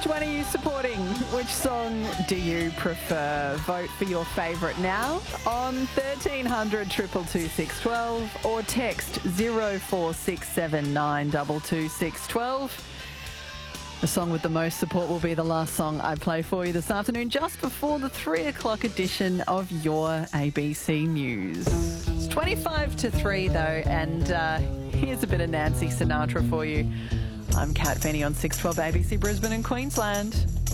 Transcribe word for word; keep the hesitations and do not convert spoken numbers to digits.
one are you supporting? Which song do you prefer? Vote for your favourite now on thirteen hundred, two two two, six one two or text zero four six seven nine two two six one two. The song with the most support will be the last song I play for you this afternoon, just before the three o'clock edition of your A B C News. It's twenty-five to three though, and uh, here's a bit of Nancy Sinatra for you. I'm Kat Feeney on six twelve A B C Brisbane and Queensland.